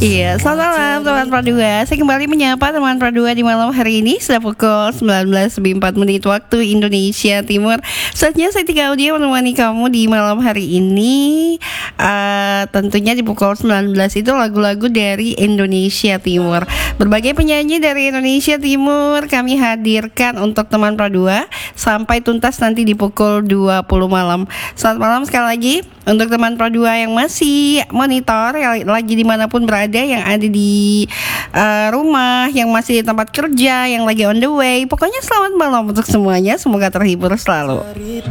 Iya, selamat malam teman Pradua. Saya kembali menyapa teman Pradua di malam hari ini. Sudah pukul 19.04 waktu Indonesia Timur. Saatnya saya Tika Audia menemani kamu di malam hari ini. Tentunya di pukul 19 itu lagu-lagu dari Indonesia Timur. Berbagai penyanyi dari Indonesia Timur kami hadirkan untuk teman Pradua sampai tuntas nanti di pukul 20 malam. Selamat malam sekali lagi untuk teman Pradua yang masih monitor, yang lagi dimanapun berada, yang ada di rumah, yang masih di tempat kerja, yang lagi on the way. Pokoknya selamat malam untuk semuanya. Semoga terhibur selalu.